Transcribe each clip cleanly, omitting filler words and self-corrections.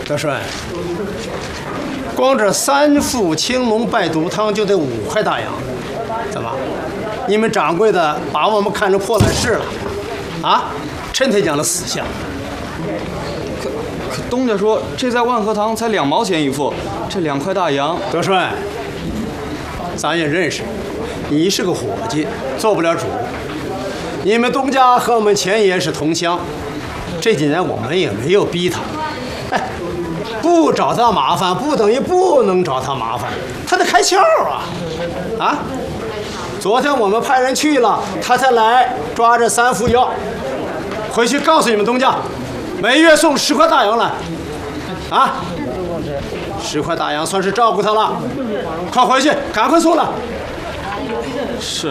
德顺，光这3副青龙败肚汤就得5块大洋，怎么？你们掌柜的把我们看成破烂事了？啊，陈铁匠的死相。 可东家说这在万和堂才2毛钱一副，这2块大洋。 德顺，咱也认识，你是个伙计，做不了主。你们东家和我们钱爷是同乡，这几年我们也没有逼他。哎，不找他麻烦，不等于不能找他麻烦，他得开窍啊！啊！昨天我们派人去了，他才来抓这3副药。回去告诉你们东家，每月送10块大洋来。啊，10块大洋算是照顾他了。快回去，赶快送来。 是。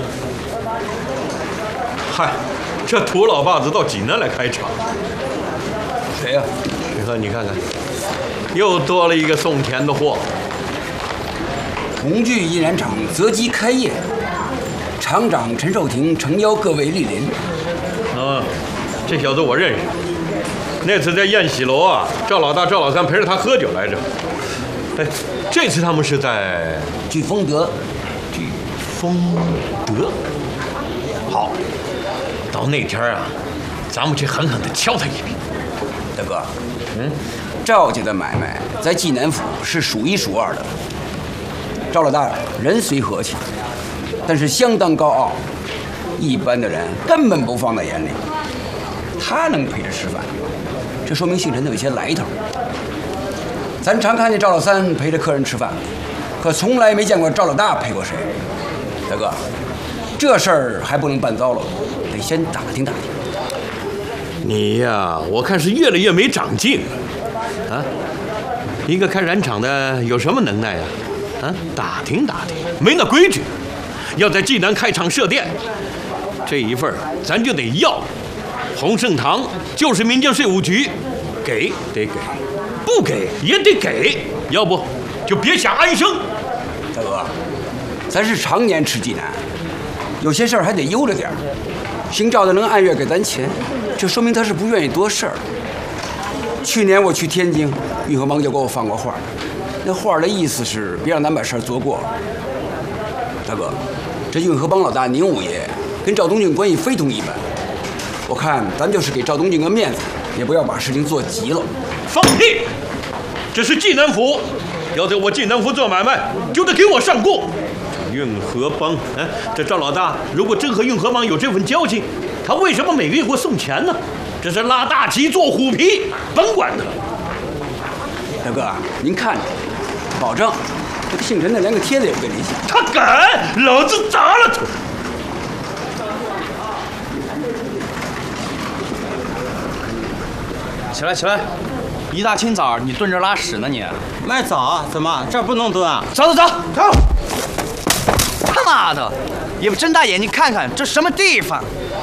嗨，这土老爸子到济南来开厂。 谁呀？ 你看看，又多了一个送钱的货。 同聚印染厂择机开业，厂长陈寿亭诚邀各位莅临。 这小子我认识，那次在宴喜楼啊，赵老大、赵老三陪着他喝酒来着。哎，这次他们是在聚丰德。 聚丰德。好，到那天啊，咱们去狠狠地敲他一笔。 大哥，赵家的买卖在济南府是数1数2的。赵老大人虽和气，但是相当高傲，一般的人根本不放在眼里。他能陪着吃饭，这说明姓陈的有些来头。咱常看见赵老三陪着客人吃饭，可从来没见过赵老大陪过谁。大哥，这事儿还不能办糟了，得先打听打听。 你呀，我看是越来越没长进了。啊，一个开染厂的有什么能耐呀？啊，打听打听，没那规矩。要在济南开厂设店，这一份咱就得要。洪盛堂就是民间税务局，给得给，不给也得给，要不就别想安生。 大哥，咱是常年吃济南，有些事儿还得悠着点儿。姓赵的能按月给咱钱，这说明他是不愿意多事儿。去年我去天津，运河帮就给我放过话，那话的意思是别让咱把事儿做过。大哥，这运河帮老大宁五爷跟赵东进关系非同一般。我看咱就是给赵东进个面子，也不要把事情做急了。 放屁！这是济南府，要在我济南府做买卖，就得给我上供。运河帮，这赵老大如果真和运河帮有这份交情，他为什么每个月给我送钱呢？这是拉大旗做虎皮，甭管他。 大哥，您看着，保证这个姓陈的连个贴子也不给您写。 他敢，老子砸了他！ 起来起来，一大清早你蹲着拉屎呢你？ 卖早啊？怎么这儿不能蹲啊？ 走走走走！他妈的，也不睁大眼睛看看这什么地方？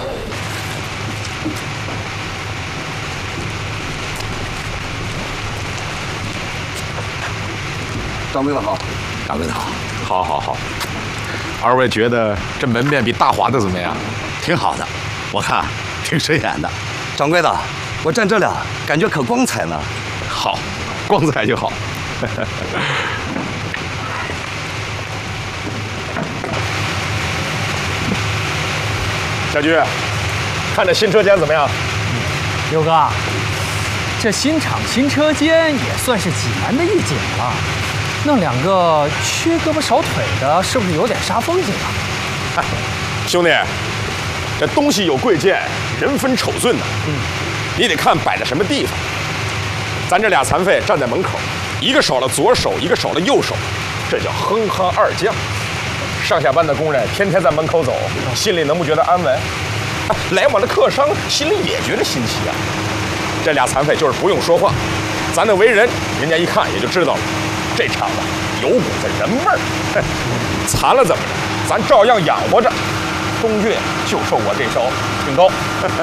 掌柜的好， 掌柜的好，好好好。二位觉得这门面比大华的怎么样？ 挺好的，我看挺顺眼的。掌柜的，我站这俩感觉可光彩呢。 好，光彩就好。小菊，看这新车间怎么样？ 刘哥，这新厂新车间也算是济南的一景了。弄2个缺胳膊少腿的，是不是有点煞风景啊？ 哎，兄弟，这东西有贵贱，人分丑俊的。你得看摆在什么地方。咱这俩残废站在门口，一个少了左手，一个少了右手，这叫哼哈2将。上下班的工人天天在门口走，心里能不觉得安稳？来往的客商心里也觉得新奇啊。这俩残废就是不用说话，咱的为人，人家一看也就知道了。这厂子有股子人味儿，残了怎么着？咱照样养活着。东岳就受我这手挺高。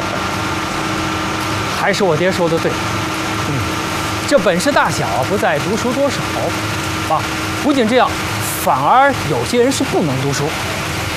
还是我爹说的对，这本事大小不在读书多少啊，不仅这样，反而有些人是不能读书，